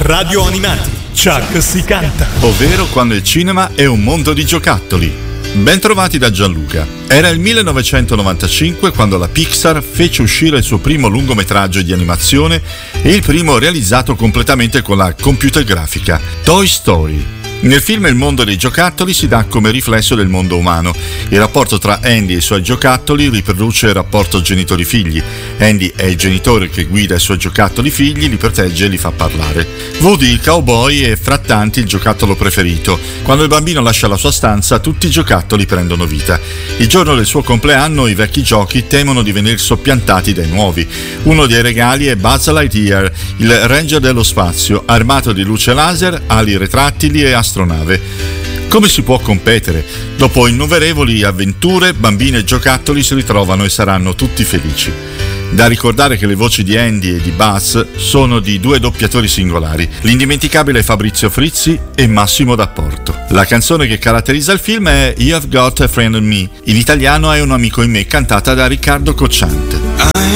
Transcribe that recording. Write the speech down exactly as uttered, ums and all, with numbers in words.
Radio Animati, Chuck si canta. Ovvero quando il cinema è un mondo di giocattoli. Bentrovati da Gianluca. Era il millenovecentonovantacinque quando la Pixar fece uscire il suo primo lungometraggio di animazione e il primo realizzato completamente con la computer grafica, Toy Story. Nel film il mondo dei giocattoli si dà come riflesso del mondo umano. Il rapporto tra Andy e i suoi giocattoli riproduce il rapporto genitori-figli. Andy è il genitore che guida i suoi giocattoli figli, li protegge e li fa parlare. Woody il cowboy è fra tanti il giocattolo preferito. Quando il bambino lascia la sua stanza, tutti i giocattoli prendono vita. Il giorno del suo compleanno i vecchi giochi temono di venire soppiantati dai nuovi. Uno dei regali è Buzz Lightyear, il ranger dello spazio, armato di luce laser, ali retrattili e astronave. Come si può competere? Dopo innumerevoli avventure, bambini e giocattoli si ritrovano e saranno tutti felici. Da ricordare che le voci di Andy e di Buzz sono di due doppiatori singolari, l'indimenticabile Fabrizio Frizzi e Massimo D'Apporto. La canzone che caratterizza il film è You've Got a Friend in Me, in italiano è Un amico in me, cantata da Riccardo Cocciante.